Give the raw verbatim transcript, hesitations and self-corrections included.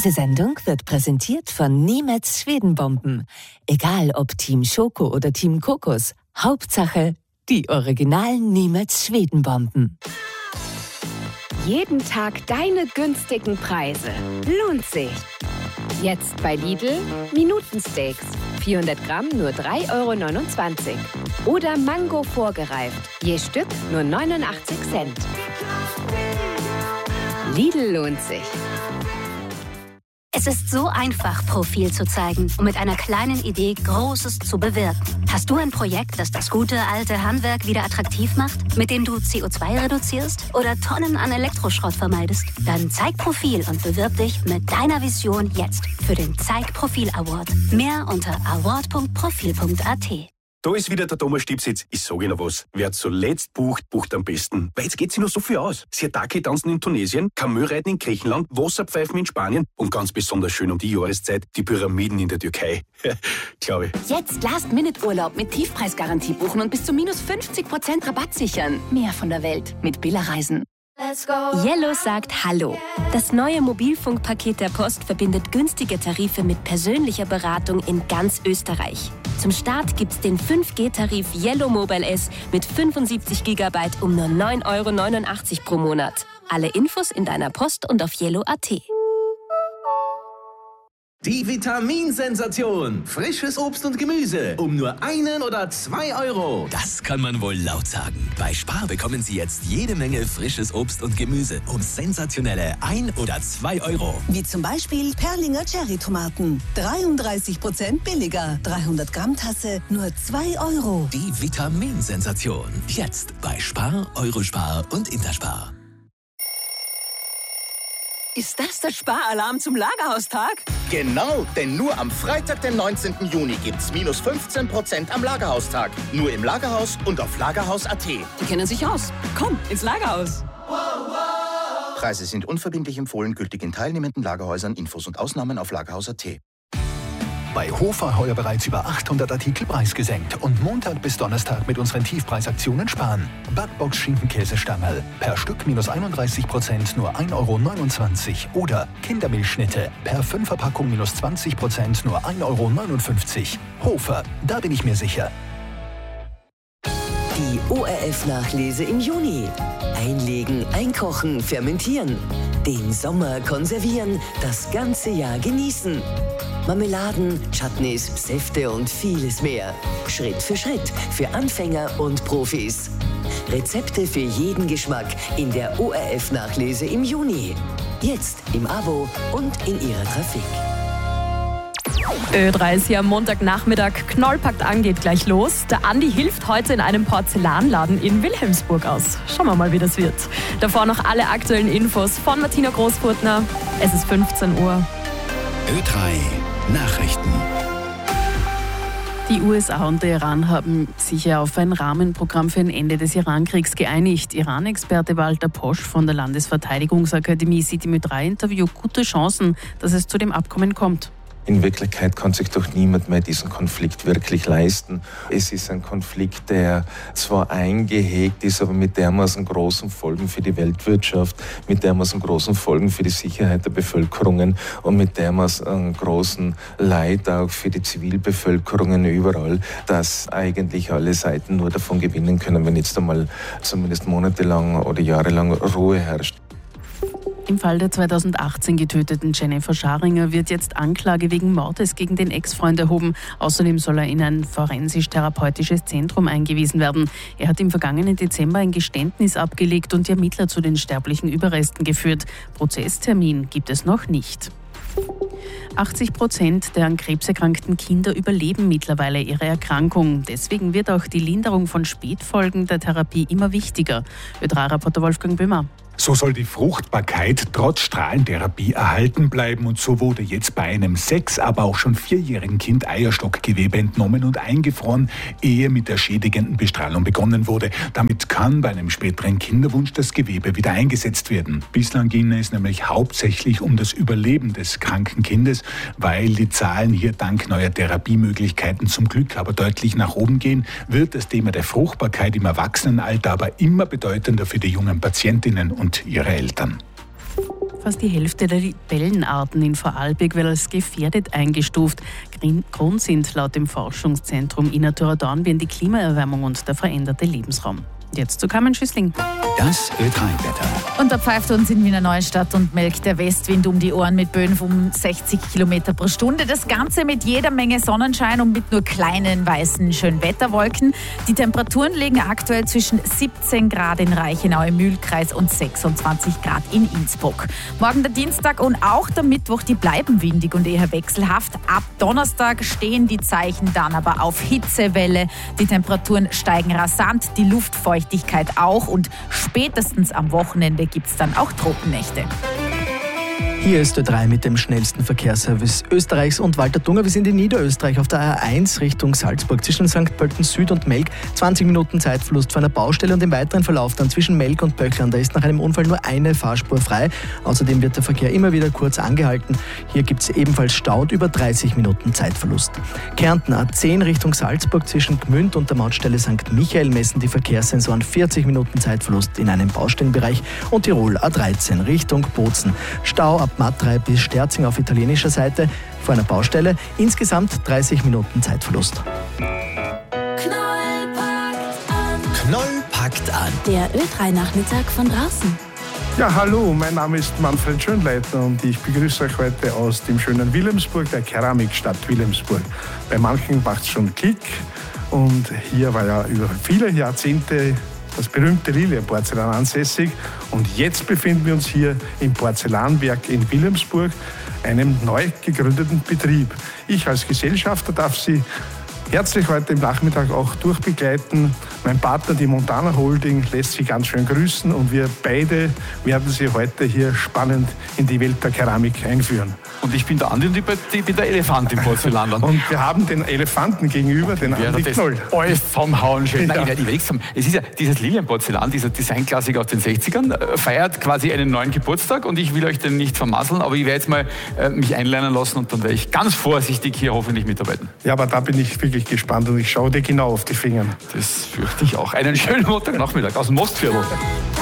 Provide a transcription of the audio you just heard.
Diese Sendung wird präsentiert von Niemetz Schwedenbomben. Egal ob Team Schoko oder Team Kokos, Hauptsache die originalen Niemetz Schwedenbomben. Jeden Tag deine günstigen Preise. Lohnt sich. Jetzt bei Lidl Minutensteaks. vierhundert Gramm nur drei Euro neunundzwanzig. Oder Mango vorgereift. Je Stück nur neunundachtzig Cent. Lidl lohnt sich. Es ist so einfach, Profil zu zeigen und mit einer kleinen Idee Großes zu bewirken. Hast du ein Projekt, das das gute alte Handwerk wieder attraktiv macht, mit dem du C O zwei reduzierst oder Tonnen an Elektroschrott vermeidest? Dann zeig Profil und bewirb dich mit deiner Vision jetzt für den Zeig Profil Award. Mehr unter award punkt profil punkt a t. Da ist wieder der Thomas Stipsitz. Ich sage Ihnen was. Wer zuletzt bucht, bucht am besten. Weil jetzt geht sich noch so viel aus. Sirtaki-Tanzen in Tunesien, Kamelreiten in Griechenland, Wasserpfeifen in Spanien und ganz besonders schön um die Jahreszeit die Pyramiden in der Türkei. Glaube ich. Jetzt Last-Minute-Urlaub mit Tiefpreisgarantie buchen und bis zu minus fünfzig Prozent Rabatt sichern. Mehr von der Welt mit Billa Reisen. Yellow sagt Hallo. Das neue Mobilfunkpaket der Post verbindet günstige Tarife mit persönlicher Beratung in ganz Österreich. Zum Start gibt's den fünf G-Tarif Yellow Mobile S mit fünfundsiebzig Gigabyte um nur neun Euro neunundachtzig pro Monat. Alle Infos in deiner Post und auf yellow punkt a t. Die Vitaminsensation. Frisches Obst und Gemüse. Um nur einen oder zwei Euro. Das kann man wohl laut sagen. Bei Spar bekommen Sie jetzt jede Menge frisches Obst und Gemüse um sensationelle ein oder zwei Euro. Wie zum Beispiel Perlinger Cherry-Tomaten. dreiunddreißig Prozent billiger. dreihundert Gramm Tasse nur zwei Euro. Die Vitaminsensation. Jetzt bei Spar, Eurospar und Interspar. Ist das der Sparalarm zum Lagerhaustag? Genau, denn nur am Freitag, den neunzehnten Juni, gibt's minus fünfzehn Prozent am Lagerhaustag. Nur im Lagerhaus und auf lagerhaus punkt a t. Die kennen sich aus. Komm, ins Lagerhaus. Preise sind unverbindlich empfohlen, gültig in teilnehmenden Lagerhäusern. Infos und Ausnahmen auf lagerhaus punkt a t. Bei Hofer heuer bereits über achthundert Artikel preisgesenkt und Montag bis Donnerstag mit unseren Tiefpreisaktionen sparen. Backbox Schinkenkäse-Stangerl. Per Stück minus einunddreißig Prozent nur ein Euro neunundzwanzig. Oder Kindermilchschnitte. Per Fünferpackung minus zwanzig Prozent nur ein Euro neunundfünfzig. Hofer, da bin ich mir sicher. Die O R F-Nachlese im Juni. Einlegen, einkochen, fermentieren. Den Sommer konservieren, das ganze Jahr genießen. Marmeladen, Chutneys, Säfte und vieles mehr. Schritt für Schritt für Anfänger und Profis. Rezepte für jeden Geschmack in der O R F-Nachlese im Juni. Jetzt im Abo und in Ihrer Trafik. Ö drei ist hier am Montagnachmittag. Knollpackt an, geht gleich los. Der Andi hilft heute in einem Porzellanladen in Wilhelmsburg aus. Schauen wir mal, wie das wird. Davor noch alle aktuellen Infos von Martina Großfurtner. Es ist fünfzehn Uhr. Ö drei Nachrichten. Die U S A und der Iran haben sich ja auf ein Rahmenprogramm für ein Ende des Irankriegs geeinigt. Iran-Experte Walter Posch von der Landesverteidigungsakademie sieht im Ö drei Interview gute Chancen, dass es zu dem Abkommen kommt. In Wirklichkeit kann sich doch niemand mehr diesen Konflikt wirklich leisten. Es ist ein Konflikt, der zwar eingehegt ist, aber mit dermaßen großen Folgen für die Weltwirtschaft, mit dermaßen großen Folgen für die Sicherheit der Bevölkerungen und mit dermaßen großen Leid auch für die Zivilbevölkerungen überall, dass eigentlich alle Seiten nur davon gewinnen können, wenn jetzt einmal zumindest monatelang oder jahrelang Ruhe herrscht. Im Fall der zweitausendachtzehn getöteten Jennifer Scharinger wird jetzt Anklage wegen Mordes gegen den Ex-Freund erhoben. Außerdem soll er in ein forensisch-therapeutisches Zentrum eingewiesen werden. Er hat im vergangenen Dezember ein Geständnis abgelegt und die Ermittler zu den sterblichen Überresten geführt. Prozesstermin gibt es noch nicht. achtzig Prozent der an Krebs erkrankten Kinder überleben mittlerweile ihre Erkrankung. Deswegen wird auch die Linderung von Spätfolgen der Therapie immer wichtiger. Ö drei Reporter Wolfgang Böhmer. So soll die Fruchtbarkeit trotz Strahlentherapie erhalten bleiben und so wurde jetzt bei einem sechs-, aber auch schon vierjährigen Kind Eierstockgewebe entnommen und eingefroren, ehe mit der schädigenden Bestrahlung begonnen wurde. Damit kann bei einem späteren Kinderwunsch das Gewebe wieder eingesetzt werden. Bislang ging es nämlich hauptsächlich um das Überleben des kranken Kindes, weil die Zahlen hier dank neuer Therapiemöglichkeiten zum Glück aber deutlich nach oben gehen, wird das Thema der Fruchtbarkeit im Erwachsenenalter aber immer bedeutender für die jungen Patientinnen und ihre Eltern. Fast die Hälfte der Libellenarten in Vorarlberg wird als gefährdet eingestuft. Grund sind laut dem Forschungszentrum Innatura Dornbirn die Klimaerwärmung und der veränderte Lebensraum. Jetzt zu Carmen Schüssling. Das Ö drei Wetter. Und da pfeift uns in Wiener Neustadt und melkt der Westwind um die Ohren mit Böen von sechzig Kilometer pro Stunde. Das Ganze mit jeder Menge Sonnenschein und mit nur kleinen weißen Schönwetterwolken. Die Temperaturen liegen aktuell zwischen siebzehn Grad in Reichenau im Mühlkreis und sechsundzwanzig Grad in Innsbruck. Morgen der Dienstag und auch der Mittwoch, die bleiben windig und eher wechselhaft. Ab Donnerstag stehen die Zeichen dann aber auf Hitzewelle. Die Temperaturen steigen rasant, die Luftfeuchtigkeit auch und spätestens am Wochenende gibt es dann auch Tropennächte. Hier ist Ö drei mit dem schnellsten Verkehrsservice Österreichs und Walter Dunger. Wir sind in Niederösterreich auf der A eins Richtung Salzburg zwischen Sankt Pölten Süd und Melk. zwanzig Minuten Zeitverlust vor einer Baustelle und im weiteren Verlauf dann zwischen Melk und Böcklern. Da ist nach einem Unfall nur eine Fahrspur frei. Außerdem wird der Verkehr immer wieder kurz angehalten. Hier gibt es ebenfalls Stau und über dreißig Minuten Zeitverlust. Kärnten A zehn Richtung Salzburg zwischen Gmünd und der Mautstelle Sankt Michael messen die Verkehrssensoren vierzig Minuten Zeitverlust in einem Baustellenbereich. Und Tirol A dreizehn Richtung Bozen. Stau ab Mattrei bis Sterzing auf italienischer Seite vor einer Baustelle. Insgesamt dreißig Minuten Zeitverlust. Knoll packt an. Der Ö drei Nachmittag von draußen. Ja, hallo, mein Name ist Manfred Schönleitner und ich begrüße euch heute aus dem schönen Wilhelmsburg, der Keramikstadt Wilhelmsburg. Bei manchen macht es schon Klick und hier war ja über viele Jahrzehnte das berühmte Lilienporzellan ansässig. Und jetzt befinden wir uns hier im Porzellanwerk in Wilhelmsburg, einem neu gegründeten Betrieb. Ich als Gesellschafter darf Sie herzlich heute im Nachmittag auch durchbegleiten. Mein Partner, die Montana Holding, lässt Sie ganz schön grüßen und wir beide werden Sie heute hier spannend in die Welt der Keramik einführen. Und ich bin der Andi und ich bin der Elefant im Porzellanland. Und wir haben den Elefanten gegenüber, den Andi Knoll. Alles vom Hauen schön. Ja. Nein, ich werde haben. Es ist ja dieses Lilienporzellan, dieser Designklassiker aus den sechzigern, feiert quasi einen neuen Geburtstag und ich will euch den nicht vermasseln, aber ich werde jetzt mal äh, mich einlernen lassen und dann werde ich ganz vorsichtig hier hoffentlich mitarbeiten. Ja, aber da bin ich wirklich gespannt und ich schaue dir genau auf die Finger. Das fürchte ich auch. Einen schönen Montagnachmittag aus dem Mostviertel.